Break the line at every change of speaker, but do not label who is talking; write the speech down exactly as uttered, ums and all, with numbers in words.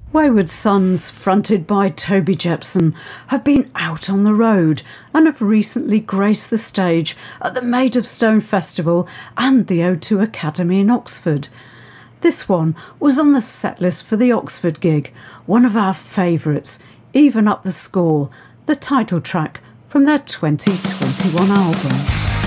Wayward Sons, fronted by Toby Jepson, have been out on the road and have recently graced the stage at the Made of Stone Festival and the O two Academy in Oxford. This one was on the setlist for the Oxford gig, one of our favourites, Even Up the Score, the title track from their twenty twenty-one album.